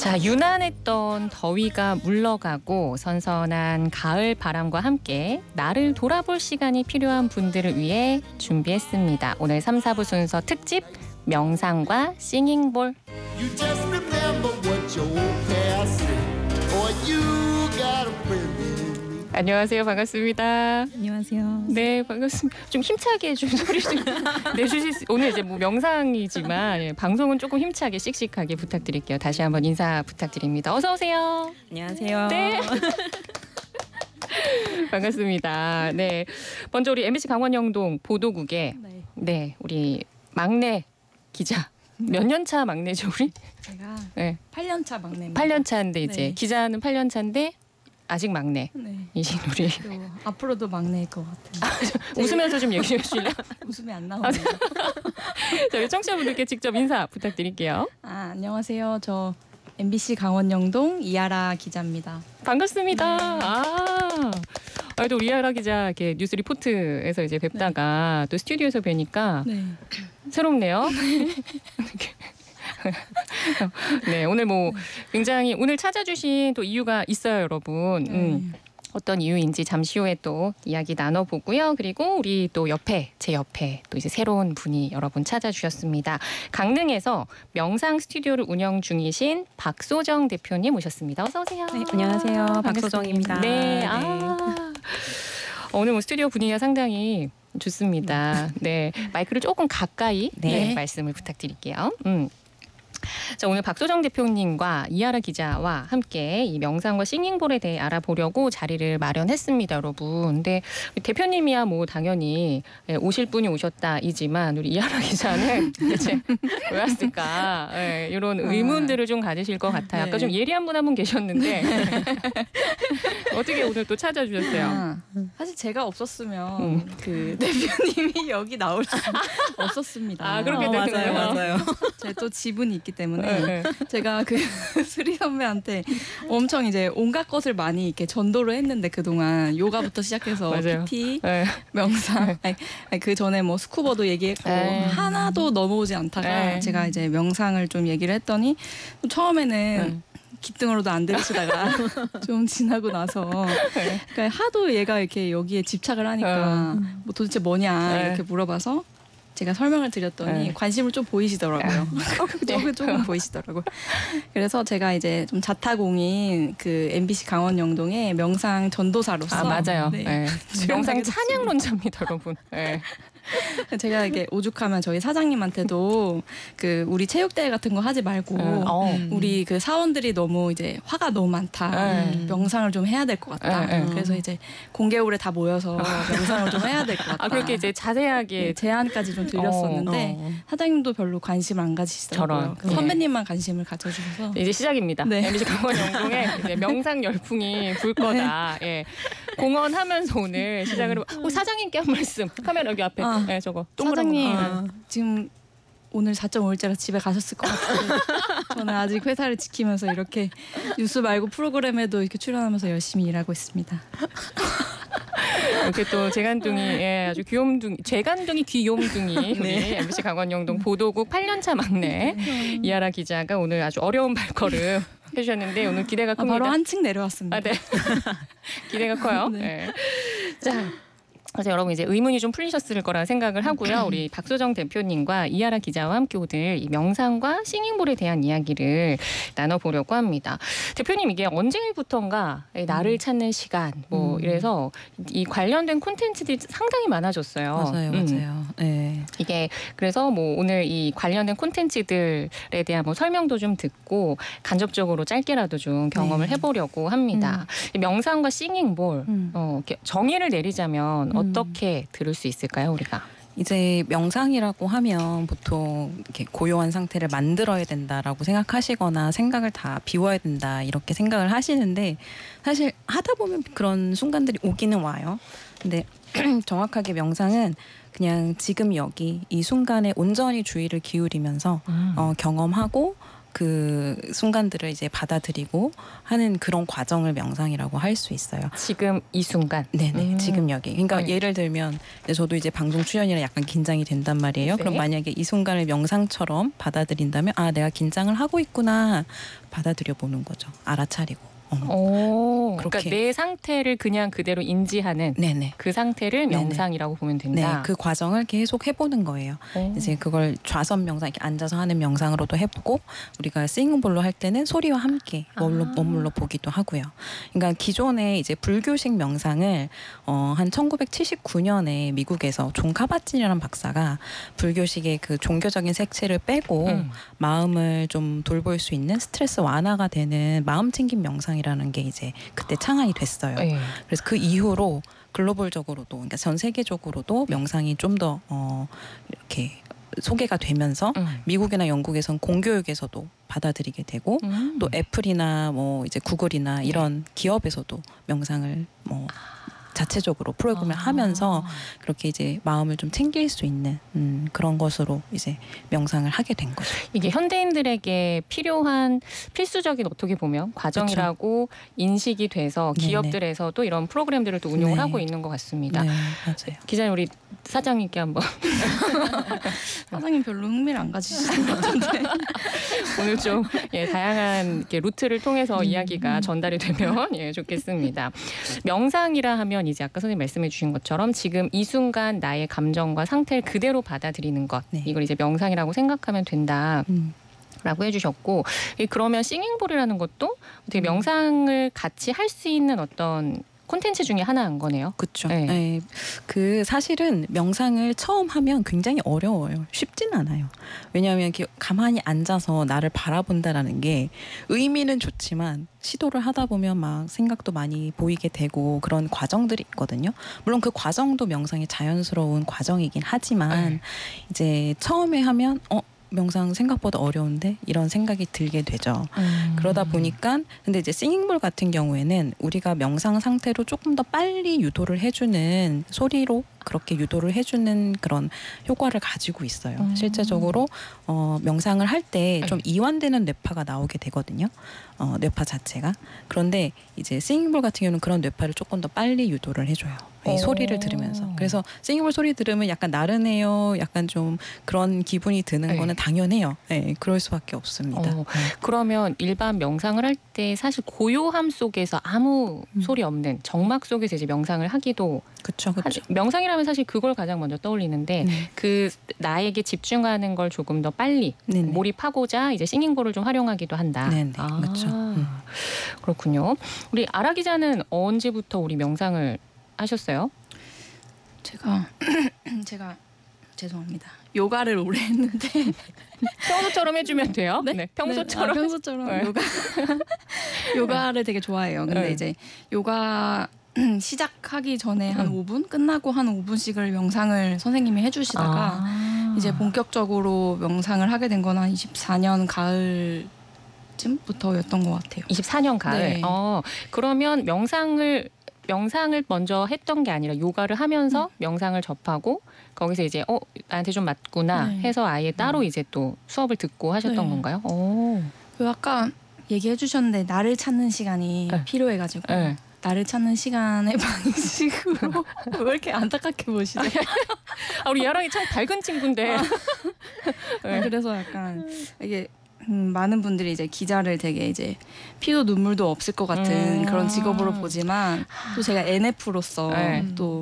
자, 유난했던 더위가 물러가고 선선한 가을 바람과 함께 나를 돌아볼 시간이 필요한 분들을 위해 준비했습니다. 오늘 3, 4부 순서 특집 명상과 싱잉볼. You just remember what your old past said, or you got a friend in me. 안녕하세요. 반갑습니다. 안녕하세요. 네, 반갑습니다. 좀 힘차게 좀 소리 좀 내주실 수. 오늘 이제 뭐 명상이지만 예, 방송은 조금 힘차게 씩씩하게 부탁드릴게요. 다시 한번 인사 부탁드립니다. 어서 오세요. 안녕하세요. 네. 반갑습니다. 네, 먼저 우리 MBC 강원영동 보도국의 네 우리 막내 기자. 몇 년 차 막내죠 우리? 제가 네. 8년 차 막내입니다. 8년 차인데 이제 네. 기자는 8년 차인데 아직 막내. 네. 이신 우리. 앞으로도 막내일 것 같아요. 웃으면서 좀 얘기해 주실래요? 웃음이 안 나오네요. 저희 청취자분들께 직접 인사 부탁드릴게요. 안녕하세요. 저 MBC 강원영동 이하라 기자입니다. 반갑습니다. 네. 또 이하라 기자 이렇게 뉴스 리포트에서 이제 뵙다가 네. 또 스튜디오에서 뵈니까 네. 새롭네요. 네, 오늘 뭐 굉장히 오늘 찾아주신 또 이유가 있어요, 여러분. 어떤 이유인지 잠시 후에 또 이야기 나눠보고요. 그리고 우리 또 제 옆에 또 이제 새로운 분이 여러분 찾아주셨습니다. 강릉에서 명상 스튜디오를 운영 중이신 박소정 대표님 모셨습니다. 어서 오세요. 네, 안녕하세요. 박소정입니다. 네, 오늘 뭐 스튜디오 분위기가 상당히 좋습니다. 네, 마이크를 조금 가까이 네, 말씀을 부탁드릴게요. 자, 오늘 박소정 대표님과 이하라 기자와 함께 이 명상과 싱잉볼에 대해 알아보려고 자리를 마련했습니다, 여러분. 근데 대표님이야 뭐 당연히 오실 분이 오셨다이지만 우리 이하라 기자는 대체 왜 왔을까? 네, 이런 의문들을 좀 가지실 것 같아요. 아까 좀 예리한 분 한 분 계셨는데 어떻게 오늘 또 찾아주셨어요? 사실 제가 없었으면 그 대표님이 여기 나올 수 없었습니다. 그렇게 되네요. 맞아요. 제가 또 지분이 있기 때문에 제가 그 수리 선배한테 엄청 이제 온갖 것을 많이 이렇게 전도를 했는데 그동안 요가부터 시작해서 맞아요. PT, 명상, 그 전에 뭐 스쿠버도 얘기했고 하나도 넘어오지 않다가 제가 이제 명상을 좀 얘기를 했더니 처음에는 기등으로도 안 들으시다가 좀 지나고 나서 그러니까 하도 얘가 이렇게 여기에 집착을 하니까 뭐 도대체 뭐냐 이렇게 물어봐서 제가 설명을 드렸더니 관심을 좀 보이시더라고요. 조금 보이시더라고요. 그래서 제가 이제 좀 자타공인 그 MBC 강원영동의 명상 전도사로서 맞아요. 네. 명상 찬양론자입니다, 여러분. 네. 제가 이게 오죽하면 저희 사장님한테도 그 우리 체육대회 같은 거 하지 말고 우리 그 사원들이 너무 이제 화가 너무 많다. 명상을 좀 해야 될 것 같다. 그래서 이제 공개홀에 다 모여서 명상을 좀 해야 될 것 같다. 그렇게 이제 자세하게 제안까지 좀 드렸었는데 사장님도 별로 관심을 안 가지시더라고요. 선배님만 관심을 가져주셔서 이제 시작입니다. 네. MBC 강원영동에 이제 명상 열풍이 불 거다. 예. 공언하면서 오늘 시작을 사장님께 한 말씀. 카메라 여기 앞에. 네, 저거 사장님 지금 오늘 4.5일째라 집에 가셨을 것 같은데 저는 아직 회사를 지키면서 이렇게 뉴스 말고 프로그램에도 이렇게 출연하면서 열심히 일하고 있습니다. 이렇게 또 재간둥이 아주 재간둥이 귀염둥이 우리 MBC 강원영동 보도국 8년차 막내 이하라 기자가 오늘 아주 어려운 발걸음 해주셨는데 오늘 기대가 큽니다. 바로 한층 내려왔습니다. 네. 기대가 커요. 네. 자. 그래서 여러분 이제 의문이 좀 풀리셨을 거라 생각을 하고요. 우리 박소정 대표님과 이하라 기자와 함께 오늘 이 명상과 싱잉볼에 대한 이야기를 나눠보려고 합니다. 대표님 이게 언제부턴가 나를 찾는 시간 뭐 이래서 이 관련된 콘텐츠들이 상당히 많아졌어요. 맞아요. 네. 이게 그래서 뭐 오늘 이 관련된 콘텐츠들에 대한 뭐 설명도 좀 듣고 간접적으로 짧게라도 좀 경험을 해보려고 합니다. 이 명상과 싱잉볼 이렇게 정의를 내리자면 어떻게 들을 수 있을까요, 우리가? 이제 명상이라고 하면 보통 이렇게 고요한 상태를 만들어야 된다라고 생각하시거나 생각을 다 비워야 된다 이렇게 생각을 하시는데 사실 하다 보면 그런 순간들이 오기는 와요. 근데 정확하게 명상은 그냥 지금 여기 이 순간에 온전히 주의를 기울이면서 경험하고 그 순간들을 이제 받아들이고 하는 그런 과정을 명상이라고 할 수 있어요. 지금 이 순간. 네네. 지금 여기. 그러니까 네. 예를 들면 저도 이제 방송 출연이라 약간 긴장이 된단 말이에요. 네. 그럼 만약에 이 순간을 명상처럼 받아들인다면 아 내가 긴장을 하고 있구나 받아들여 보는 거죠. 알아차리고. 오, 그러니까 그렇게. 내 상태를 그냥 그대로 인지하는 네네. 그 상태를 네네. 명상이라고 보면 네, 된다. 그 과정을 계속 해보는 거예요. 오. 이제 그걸 좌선 명상, 이렇게 앉아서 하는 명상으로도 해보고 우리가 싱잉볼로 할 때는 소리와 함께 머물러 보기도 하고요. 그러니까 기존에 이제 불교식 명상을 한 1979년에 미국에서 존 카바진이라는 박사가 불교식의 그 종교적인 색채를 빼고 마음을 좀 돌볼 수 있는 스트레스 완화가 되는 마음 챙김 명상이라는 게 이제 그때 창안이 됐어요. 네. 그래서 그 이후로 글로벌적으로도 그러니까 전 세계적으로도 명상이 좀 더 이렇게 소개가 되면서 미국이나 영국에선 공교육에서도 받아들이게 되고 또 애플이나 뭐 이제 구글이나 이런 기업에서도 명상을 뭐 자체적으로 프로그램을 하면서 그렇게 이제 마음을 좀 챙길 수 있는 그런 것으로 이제 명상을 하게 된 거죠. 이게 현대인들에게 필요한 필수적인 어떻게 보면 과정이라고 인식이 돼서 네네. 기업들에서도 이런 프로그램들을 또 운용을 네. 하고 있는 것 같습니다. 네, 맞아요. 기자님 우리 사장님께 한번 사장님 별로 흥미를 안 가지시는 것 같은데. 오늘 좀 다양한 이렇게 루트를 통해서 이야기가 전달이 되면 좋겠습니다. 명상이라 하면 이제 아까 선생님 말씀해 주신 것처럼 지금 이 순간 나의 감정과 상태를 그대로 받아들이는 것 네. 이걸 이제 명상이라고 생각하면 된다. 라고 해주셨고 그러면 싱잉볼이라는 것도 어떻게 명상을 같이 할 수 있는 어떤 콘텐츠 중에 하나인 거네요. 그렇죠. 네. 네. 그 사실은 명상을 처음 하면 굉장히 어려워요. 쉽진 않아요. 왜냐하면 이렇게 가만히 앉아서 나를 바라본다라는 게 의미는 좋지만 시도를 하다 보면 막 생각도 많이 보이게 되고 그런 과정들이 있거든요. 물론 그 과정도 명상의 자연스러운 과정이긴 하지만 이제 처음에 하면 명상 생각보다 어려운데 이런 생각이 들게 되죠. 그러다 보니까 근데 이제 싱잉볼 같은 경우에는 우리가 명상 상태로 조금 더 빨리 유도를 해주는 소리로 그렇게 유도를 해주는 그런 효과를 가지고 있어요. 실제적으로 명상을 할 때 좀 이완되는 뇌파가 나오게 되거든요. 뇌파 자체가. 그런데 이제 싱잉볼 같은 경우는 그런 뇌파를 조금 더 빨리 유도를 해줘요. 이 소리를 들으면서. 그래서 싱잉볼 소리 들으면 약간 나른해요. 약간 좀 그런 기분이 드는 거는 당연해요. 네, 그럴 수밖에 없습니다. 그러면 일반 명상을 할 때 사실 고요함 속에서 아무 소리 없는 정막 속에서 이제 명상을 하기도 그렇죠. 명상이라면 사실 그걸 가장 먼저 떠올리는데 그 나에게 집중하는 걸 조금 더 빨리 몰입하고자 이제 싱잉볼을 좀 활용하기도 한다. 네, 그렇죠. 그렇군요. 우리 아라 기자는 언제부터 우리 명상을 하셨어요? 제가 죄송합니다. 요가를 오래 했는데 평소처럼 해주면 돼요? 네? 평소처럼. 평소처럼 요가를 되게 좋아해요. 근데 이제 요가 시작하기 전에 한 5분 끝나고 한 5분씩을 명상을 선생님이 해주시다가 이제 본격적으로 명상을 하게 된 건 한 24년 가을쯤부터였던 것 같아요. 24년 가을. 네. 그러면 명상을 먼저 했던 게 아니라 요가를 하면서 명상을 접하고 거기서 이제 나한테 좀 맞구나 해서 아예 따로 이제 또 수업을 듣고 하셨던 건가요? 그 아까 얘기해 주셨는데 나를 찾는 시간이 필요해가지고 나를 찾는 시간의 방식으로 왜 이렇게 안타깝게 보시죠? 우리 야랑이 참 밝은 친구인데. 그래서 약간 이게 많은 분들이 이제 기자를 되게 이제 피도 눈물도 없을 것 같은 그런 직업으로 보지만 또 제가 NF로서 또